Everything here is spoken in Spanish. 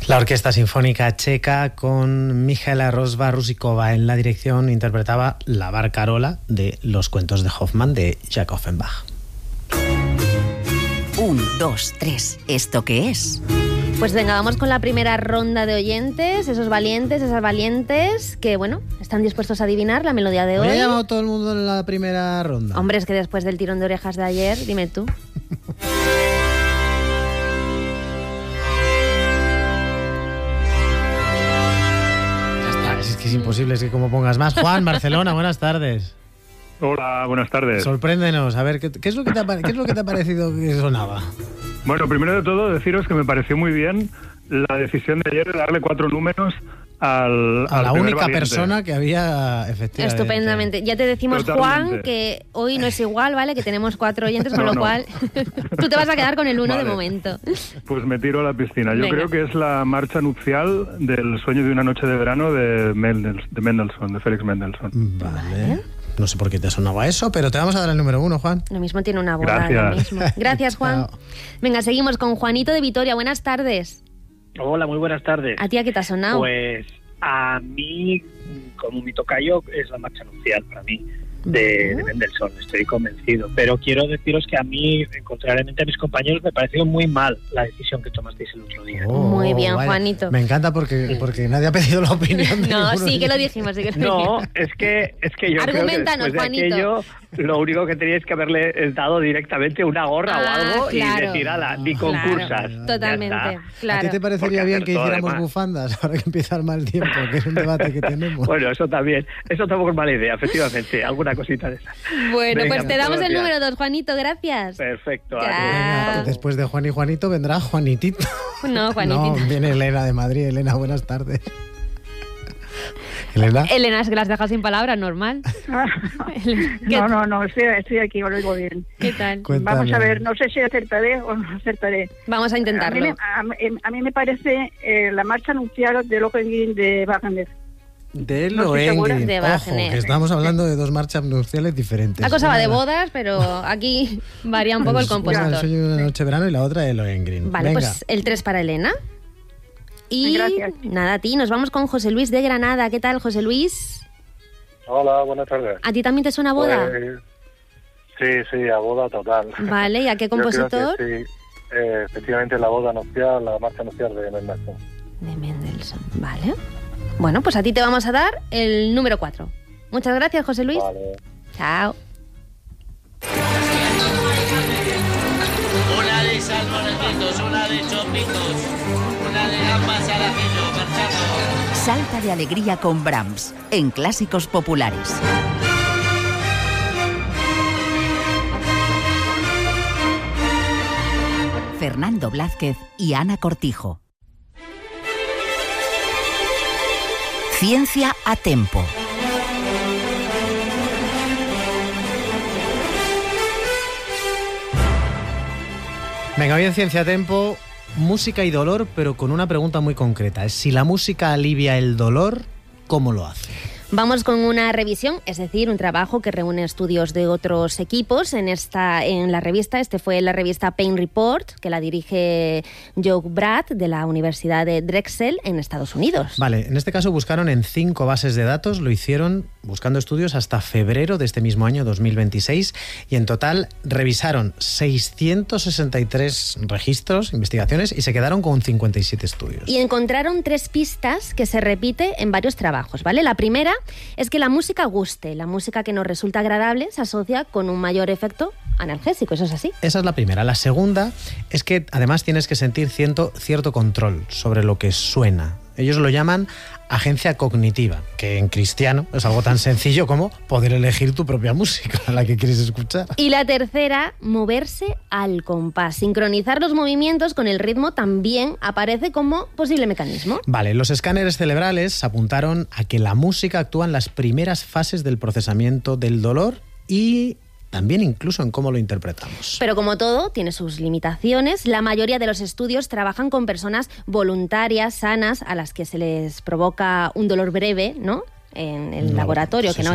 La Orquesta Sinfónica Checa, con Michaela Rozba-Rusíková en la dirección, interpretaba La Barcarola de Los cuentos de Hoffmann de Jacques Offenbach. 1, 2, 3. ¿Esto qué es? Pues venga, vamos con la primera ronda de oyentes, esos valientes, esas valientes que, bueno, están dispuestos a adivinar la melodía de hoy. ¿Hoy ha llamado todo el mundo en la primera ronda? Hombre, es que después del tirón de orejas de ayer, dime tú. Es que es imposible, es que como pongas más. Juan, Barcelona, buenas tardes. Hola, buenas tardes. Sorpréndenos, a ver, ¿qué es lo que te ha parecido que sonaba? Bueno, primero de todo, deciros que me pareció muy bien la decisión de ayer de darle 4 números a la única valiente. persona que había, efectivamente. Estupendamente. Ya te decimos, Totalmente. Juan, que hoy no es igual, ¿vale? Que tenemos 4 oyentes, con lo cual tú te vas a quedar con el 1 de momento. Pues me tiro a la piscina. Yo Venga. creo que es la marcha nupcial del sueño de una noche de verano de Mendelssohn, de Félix Mendelssohn. Vale. No sé por qué te sonaba eso, pero te vamos a dar el número 1, Juan. Lo mismo tiene una boda. Gracias. Lo mismo. Gracias, Juan. Chao. Venga, seguimos con Juanito de Vitoria. Buenas tardes. Hola, muy buenas tardes. ¿A ti a qué te ha sonado? Pues a mí, como mi tocayo, es la marcha nupcial para mí de Mendelssohn, estoy convencido. Pero quiero deciros que a mí, contrariamente a mis compañeros, me pareció muy mal la decisión que tomasteis el otro día. Muy bien, vaya. Juanito. Me encanta porque nadie ha pedido la opinión de No, ninguno sí de que lo ellos. dijimos, sí que lo No, dijimos. es que yo Arguméntanos, creo que después de Juanito. aquello, lo único que teníais que haberle dado directamente una gorra o algo claro. y decir, ala, ni Claro, concursas. totalmente, Ya está. claro. ¿A ti te parecería Porque bien que acertó, hiciéramos además. bufandas ahora que empieza el mal tiempo, que es un debate que tenemos? Bueno, eso también. Eso tampoco es mala idea, efectivamente. Alguna cosita de esas. Bueno, Venga, pues te damos el gracias. número 2, Juanito, gracias. Perfecto. Ya. adiós. Venga, después de Juan y Juanito vendrá Juanitito. No, Juanitito. No, viene Elena de Madrid. Elena, buenas tardes. Elena. Elena, es que la has dejado sin palabras, normal. ¿Qué, No, estoy aquí, lo oigo bien. ¿Qué tal? Cuéntame. Vamos a ver, no sé si acertaré o no acertaré. Vamos a intentarlo. A mí me parece la marcha nupcial de Lohengrin de Wagner. De No estoy segura. Lohengrin. De Ojo, Wagner. que estamos hablando de 2 marchas nupciales diferentes. La cosa va de Una bodas, pero aquí varía un poco el Una del compositor. sueño de una noche de verano y la otra de Lohengrin. Vale, Venga. pues el 3 para Elena. Y Gracias. nada, a ti, nos vamos con José Luis de Granada. ¿Qué tal, José Luis? Hola, buenas tardes. ¿A ti también te suena boda? Sí, a boda total. Vale, ¿y a qué Yo creo que compositor? sí, efectivamente la boda nupcial, la marcha nupcial de Mendelssohn. De Mendelssohn, vale. Bueno, pues a ti te vamos a dar el número 4. Muchas gracias, José Luis. Vale. Chao. Una de salmorejitos, una de chopitos, una de gambas al ajillo, marchando. Salta de alegría con Brahms, en Clásicos Populares. Fernando Blázquez y Ana Cortijo. Ciencia a tempo. Venga, hoy en Ciencia Tempo, música y dolor, pero con una pregunta muy concreta. Es si la música alivia el dolor, ¿cómo lo hace? Vamos con una revisión, es decir, un trabajo que reúne estudios de otros equipos en la revista. Este fue la revista Pain Report, que la dirige Joe Brad de la Universidad de Drexel en Estados Unidos. Vale, en este caso buscaron en 5 bases de datos, lo hicieron buscando estudios hasta febrero de este mismo año, 2026, y en total revisaron 663 registros, investigaciones, y se quedaron con 57 estudios. Y encontraron 3 pistas que se repite en varios trabajos, ¿vale? La primera es que la música guste. La música que nos resulta agradable se asocia con un mayor efecto analgésico, ¿eso es así? Esa es la primera. La segunda es que además tienes que sentir cierto control sobre lo que suena. Ellos lo llaman agencia cognitiva, que en cristiano es algo tan sencillo como poder elegir tu propia música, la que quieres escuchar. Y la tercera, moverse al compás. Sincronizar los movimientos con el ritmo también aparece como posible mecanismo. Vale, los escáneres cerebrales apuntaron a que la música actúa en las primeras fases del procesamiento del dolor y también incluso en cómo lo interpretamos. Pero como todo, tiene sus limitaciones. La mayoría de los estudios trabajan con personas voluntarias, sanas, a las que se les provoca un dolor breve, ¿no?, en el laboratorio, sí, que no